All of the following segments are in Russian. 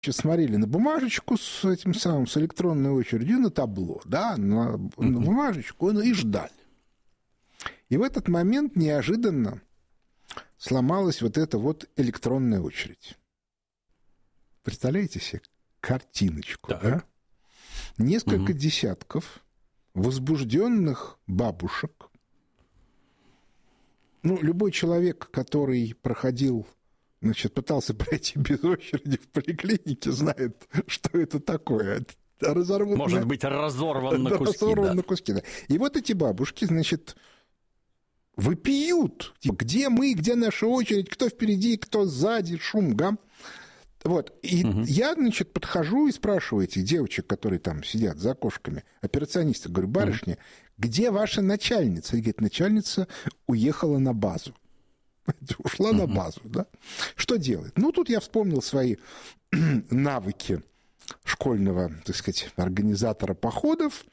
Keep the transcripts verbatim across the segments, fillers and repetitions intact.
смотрели на бумажечку с этим самым, с электронной очередью, на табло, да, на, на бумажечку, и ждали. И в этот момент неожиданно сломалась вот эта вот электронная очередь. Представляете себе картиночку, так. да? Несколько угу. десятков возбужденных бабушек. Ну, любой человек, который проходил, значит, пытался пройти без очереди в поликлинике, знает, что это такое. Разорвут Может на... быть, разорван на куски. Разорван да. на куски, да. И вот эти бабушки, значит, вопиют. Типа, где мы, где наша очередь, кто впереди, кто сзади, шум, гам. Вот. И угу. я, значит, подхожу и спрашиваю этих девочек, которые там сидят за окошками, операционистов, говорю, барышня, угу. где ваша начальница? И говорит, начальница уехала на базу. Ушла uh-huh. на базу, да? Что делает? Ну, тут я вспомнил свои навыки школьного, так сказать, организатора походов,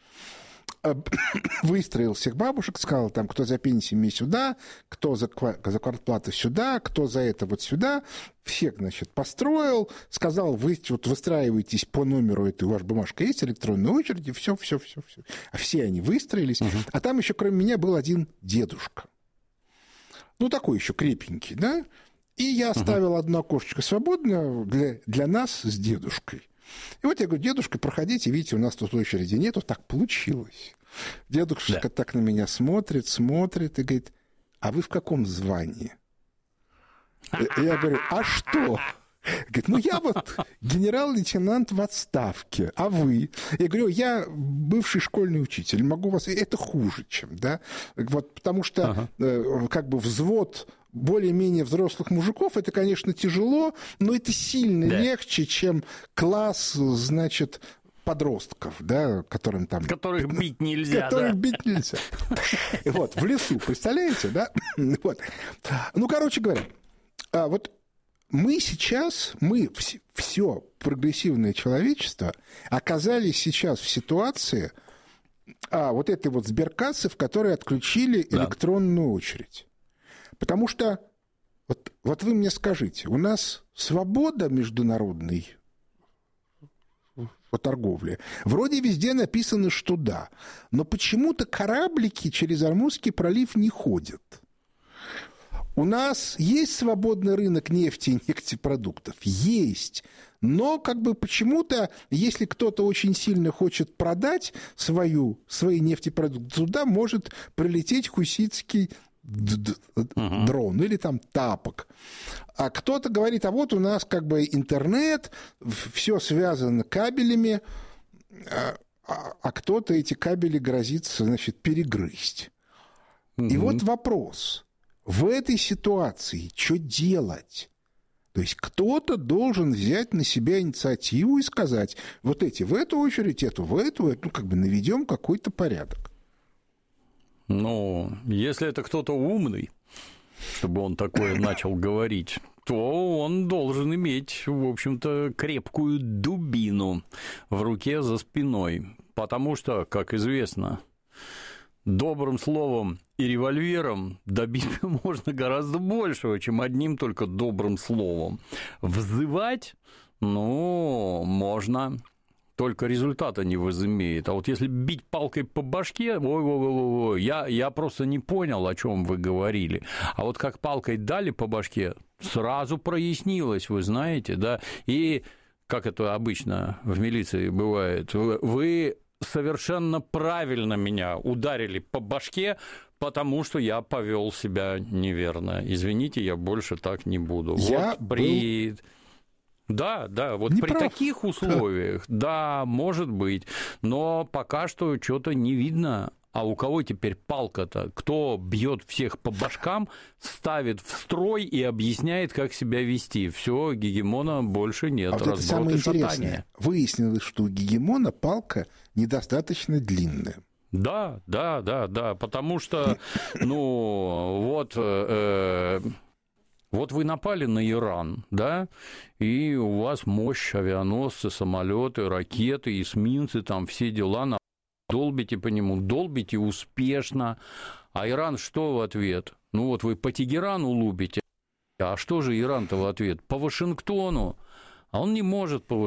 выстроил всех бабушек, сказал, там, кто за пенсиями сюда, кто за, за квартплаты сюда, кто за это вот сюда, всех, значит, построил, сказал, вы вот выстраиваетесь по номеру этой, у вас бумажка есть, электронной очереди, все, все, все, все. А все они выстроились, uh-huh. а там еще кроме меня был один дедушка. Ну, такой еще крепенький, да? И я оставил uh-huh. одно окошечко свободное для, для нас с дедушкой. И вот я говорю, дедушка, проходите, видите, у нас тут очереди нету, так получилось. Дедушка да. так на меня смотрит, смотрит и говорит, а вы в каком звании? Я говорю, а что? Говорит, ну я вот генерал-лейтенант в отставке, а вы? Я говорю, я бывший школьный учитель, могу вас... Это хуже, чем, да? Вот, потому что ага. э, как бы взвод более-менее взрослых мужиков, это, конечно, тяжело, но это сильно да. легче, чем класс, значит, подростков, да, которым там... Которых бить нельзя, Которых да. бить нельзя. Вот, в лесу, представляете, да? Вот. Ну, короче говоря, вот мы сейчас, мы все прогрессивное человечество оказались сейчас в ситуации а, вот этой вот сберкассы, в которой отключили да. электронную очередь. Потому что, вот, вот вы мне скажите, у нас свобода международной по торговле. Вроде везде написано, что да, но почему-то кораблики через Ормузский пролив не ходят. У нас есть свободный рынок нефти и нефтепродуктов? Есть. Но как бы почему-то, если кто-то очень сильно хочет продать свою, свои нефтепродукты, туда может прилететь хуситский uh-huh. дрон или там тапок. А кто-то говорит, а вот у нас как бы интернет, все связано кабелями, а, а кто-то эти кабели грозится, значит, перегрызть. Uh-huh. И вот вопрос. В этой ситуации что делать? То есть кто-то должен взять на себя инициативу и сказать, вот эти в эту очередь, эту в эту, эту, как бы наведем какой-то порядок. Ну, если это кто-то умный, чтобы он такое начал говорить, то он должен иметь, в общем-то, крепкую дубину в руке за спиной. Потому что, как известно, добрым словом и револьвером добить можно гораздо большего, чем одним только добрым словом. Взывать, ну, можно, только результата не возымеет. А вот если бить палкой по башке, ой-ой-ой, я, я просто не понял, о чем вы говорили. А вот как палкой дали по башке, сразу прояснилось, вы знаете, да, и, как это обычно в милиции бывает, вы совершенно правильно меня ударили по башке, потому что я повел себя неверно. Извините, я больше так не буду. Я вот при... был... Да, да, вот не при прав. таких условиях, да, может быть, но пока что что-то не видно. А у кого теперь палка-то? Кто бьет всех по башкам, ставит в строй и объясняет, как себя вести? Все, гегемона больше нет. А вот это самое интересное. Выяснилось, что у гегемона палка недостаточно длинная. Да, да, да, да, потому что, ну, вот, э, вот вы напали на Иран, да, и у вас мощь, авианосцы, самолеты, ракеты, эсминцы, там все дела, долбите по нему, долбите успешно, а Иран что в ответ? Ну, вот вы по Тегерану лупите, а что же Иран-то в ответ? По Вашингтону. а он не может повышать